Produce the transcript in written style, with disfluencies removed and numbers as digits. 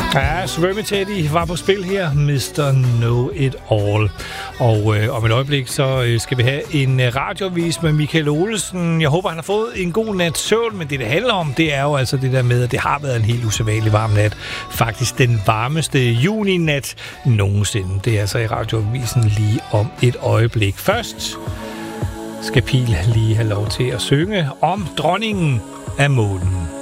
Ja, Svømme Teddy var på spil her, Mr. Know It All. Og om et øjeblik, så skal vi have en radioavis med Michael Olsen. Jeg håber, han har fået en god nat søvn, men det handler om, det er jo altså det der med, at det har været en helt usædvanlig varm nat. Faktisk den varmeste juninat nogensinde. Det er altså i radioavisen lige om et øjeblik. Først skal Pil lige have lov til at synge om dronningen af månen.